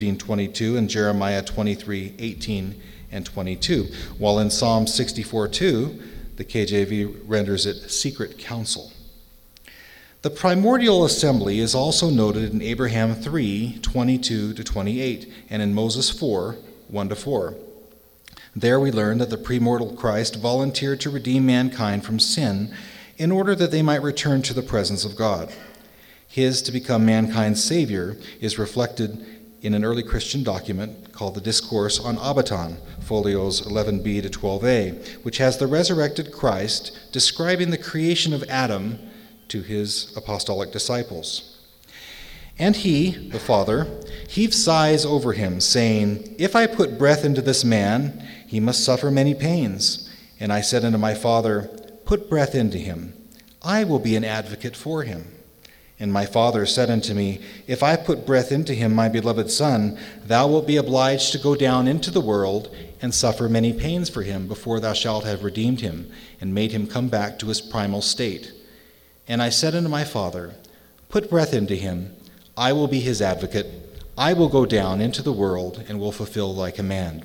22 and Jeremiah 23:18 and 22, while in Psalm 64:2, the KJV renders it secret counsel. The primordial assembly is also noted in Abraham 3:22-28 and in Moses 4:1-4. There we learn that the premortal Christ volunteered to redeem mankind from sin in order that they might return to the presence of God. His to become mankind's Savior is reflected in an early Christian document called the Discourse on Abaton, folios 11b to 12a, which has the resurrected Christ describing the creation of Adam to his apostolic disciples. And he, the Father, heaved sighs over him, saying, "If I put breath into this man, he must suffer many pains. And I said unto my Father, Put breath into him. I will be an advocate for him. And my Father said unto me, If I put breath into him, my beloved Son, thou wilt be obliged to go down into the world and suffer many pains for him before thou shalt have redeemed him and made him come back to his primal state. And I said unto my Father, Put breath into him. I will be his advocate. I will go down into the world and will fulfill thy command."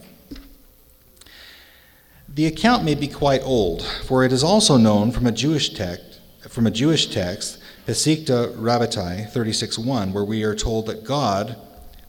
The account may be quite old, for it is also known from a Jewish text, Pesikta Rabbatai 36:1, where we are told that God,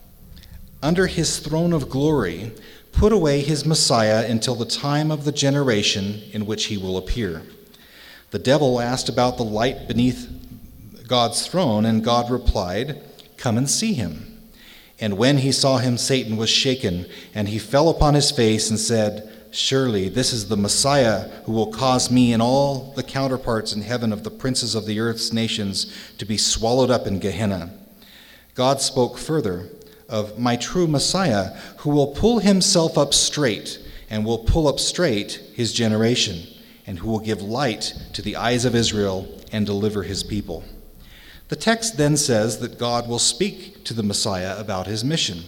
under his throne of glory, put away his Messiah until the time of the generation in which he will appear. The devil asked about the light beneath God's throne, and God replied, "Come and see him." And when he saw him, Satan was shaken, and he fell upon his face and said, "Surely this is the Messiah who will cause me and all the counterparts in heaven of the princes of the earth's nations to be swallowed up in Gehenna." God spoke further of my true Messiah, who will pull himself up straight and will pull up straight his generation, and who will give light to the eyes of Israel and deliver his people. The text then says that God will speak to the Messiah about his mission.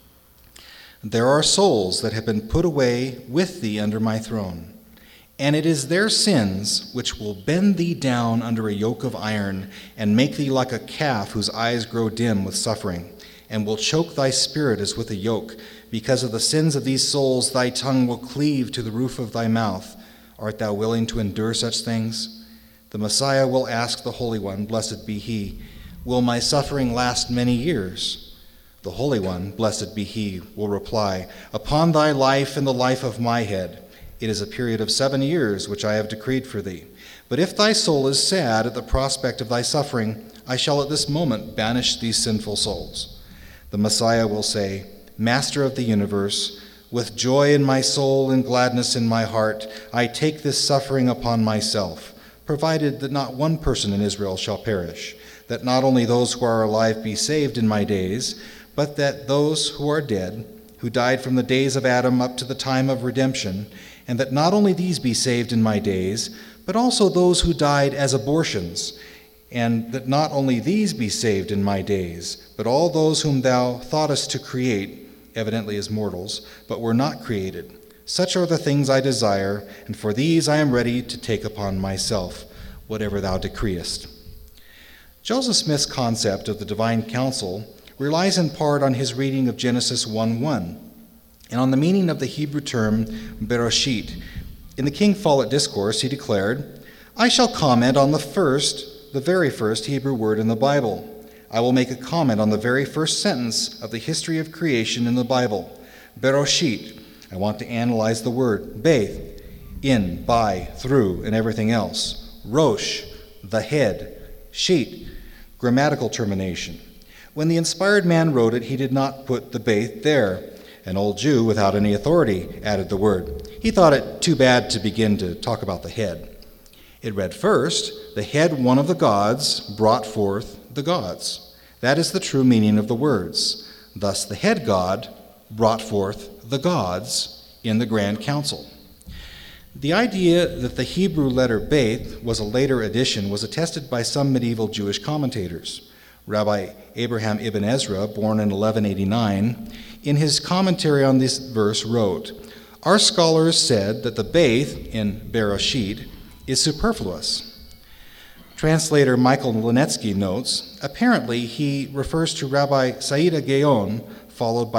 "There are souls that have been put away with thee under my throne, and it is their sins which will bend thee down under a yoke of iron and make thee like a calf whose eyes grow dim with suffering, and will choke thy spirit as with a yoke. Because of the sins of these souls, thy tongue will cleave to the roof of thy mouth. Art thou willing to endure such things?" The Messiah will ask the Holy One, blessed be he, "Will my suffering last many years?" The Holy One, blessed be he, will reply, "Upon thy life and the life of my head, it is a period of 7 years which I have decreed for thee. But if thy soul is sad at the prospect of thy suffering, I shall at this moment banish these sinful souls." The Messiah will say, "Master of the universe, with joy in my soul and gladness in my heart, I take this suffering upon myself, provided that not one person in Israel shall perish, that not only those who are alive be saved in my days, but that those who are dead, who died from the days of Adam up to the time of redemption, and that not only these be saved in my days, but also those who died as abortions, and that not only these be saved in my days, but all those whom thou thoughtest to create, evidently as mortals, but were not created. Such are the things I desire, and for these I am ready to take upon myself, whatever thou decreest." Joseph Smith's concept of the divine counsel relies in part on his reading of Genesis 1:1 and on the meaning of the Hebrew term Bereshit. In the King Follett Discourse, he declared, "I shall comment on the very first Hebrew word in the Bible. I will make a comment on the very first sentence of the history of creation in the Bible. Bereshit. I want to analyze the word Beth, in, by, through, and everything else. Rosh, the head. Sheet, grammatical termination. When the inspired man wrote it, he did not put the Beth there. An old Jew without any authority added the word. He thought it too bad to begin to talk about the head. It read first, the head one of the gods brought forth the gods. That is the true meaning of the words. Thus the head god brought forth the gods in the grand council. The idea that the Hebrew letter Beth was a later addition was attested by some medieval Jewish commentators. Rabbi Abraham ibn Ezra, born in 1189, in his commentary on this verse wrote, "Our scholars said that the Beth in Bereshit is superfluous." Translator Michael Linetsky notes, apparently he refers to Rabbi Saida Gaon, followed